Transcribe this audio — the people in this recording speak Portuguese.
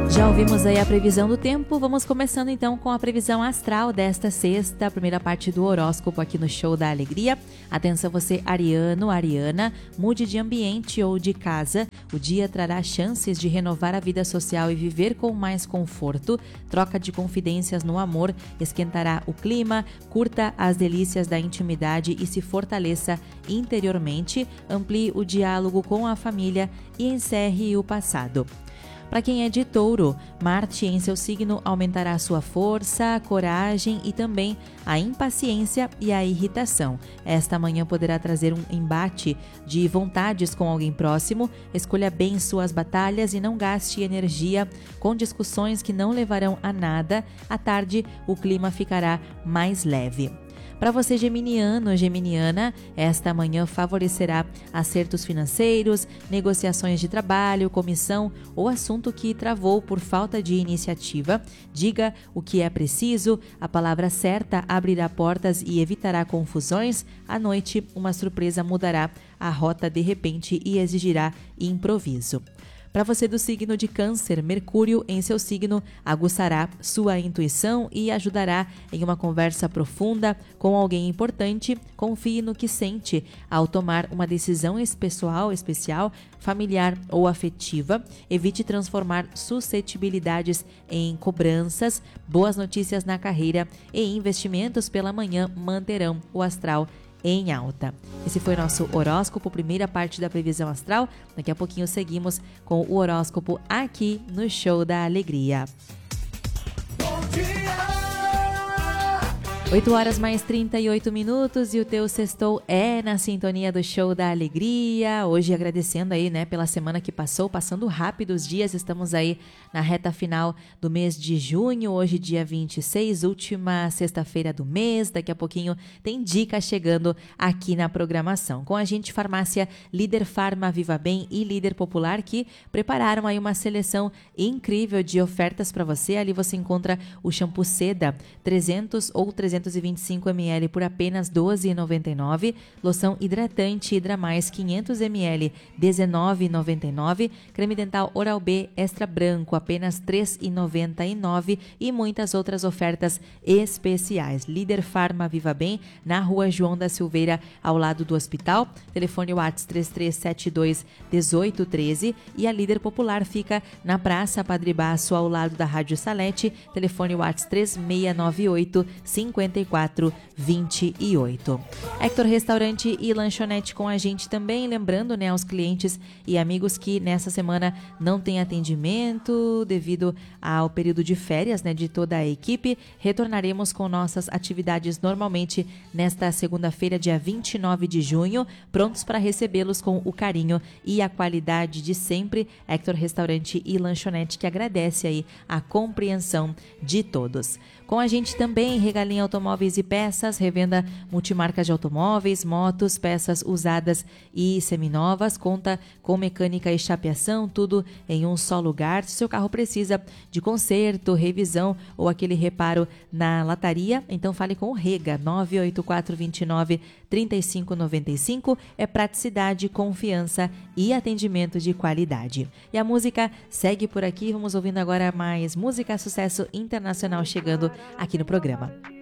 Já ouvimos aí a previsão do tempo, vamos começando então com a previsão astral desta sexta, a primeira parte do horóscopo aqui no Show da Alegria. Atenção você, ariano, ariana, mude de ambiente ou de casa, o dia trará chances de renovar a vida social e viver com mais conforto, troca de confidências no amor, esquentará o clima, curta as delícias da intimidade e se fortaleça interiormente, amplie o diálogo com a família e encerre o passado. Para quem é de touro, Marte em seu signo aumentará sua força, coragem e também a impaciência e a irritação. Esta manhã poderá trazer um embate de vontades com alguém próximo. Escolha bem suas batalhas e não gaste energia com discussões que não levarão a nada. À tarde, o clima ficará mais leve. Para você geminiano, geminiana, esta manhã favorecerá acertos financeiros, negociações de trabalho, comissão ou assunto que travou por falta de iniciativa. Diga o que é preciso, a palavra certa abrirá portas e evitará confusões. À noite, uma surpresa mudará a rota de repente e exigirá improviso. Para você do signo de Câncer, Mercúrio em seu signo aguçará sua intuição e ajudará em uma conversa profunda com alguém importante. Confie no que sente ao tomar uma decisão pessoal, especial, familiar ou afetiva. Evite transformar suscetibilidades em cobranças. Boas notícias na carreira e investimentos pela manhã manterão o astral em alta. Esse foi nosso horóscopo, primeira parte da previsão astral. Daqui a pouquinho seguimos com o horóscopo aqui no Show da Alegria. Bom dia! 8 horas mais 38 minutos e o teu sextou é na sintonia do Show da Alegria. Hoje agradecendo aí, né, pela semana que passou, passando rápido os dias. Estamos aí na reta final do mês de junho, hoje dia 26, última sexta-feira do mês. Daqui a pouquinho tem dica chegando aqui na programação. Com a gente, Farmácia Líder Farma Viva Bem e Líder Popular, que prepararam aí uma seleção incrível de ofertas para você. Ali você encontra o shampoo Seda 300 ou 325 ml por apenas R$ 12,99. Loção hidratante Hidra Mais 500 ml, R$ 19,99. Creme dental Oral-B Extra Branco, apenas R$ 3,99. E muitas outras ofertas especiais. Líder Farma Viva Bem, na Rua João da Silveira, ao lado do hospital. Telefone WhatsApp 3372 1813. E a Líder Popular fica na Praça Padre Baço, ao lado da Rádio Salete. Telefone WhatsApp 3698 5428. Hector Restaurante e Lanchonete com a gente também, lembrando, né, aos clientes e amigos que nessa semana não tem atendimento devido ao período de férias, né, de toda a equipe. Retornaremos com nossas atividades normalmente nesta segunda-feira, dia 29 de junho, prontos para recebê-los com o carinho e a qualidade de sempre. Hector Restaurante e Lanchonete, que agradece aí a compreensão de todos. Com a gente também, Regalinha Automóveis e Peças, revenda multimarcas de automóveis, motos, peças usadas e seminovas, conta com mecânica e chapeação, tudo em um só lugar. Se seu carro precisa de conserto, revisão ou aquele reparo na lataria, então fale com o Rega, 98429-3595, é praticidade, confiança e atendimento de qualidade. E a música segue por aqui, vamos ouvindo agora mais música, sucesso internacional chegando aqui no programa.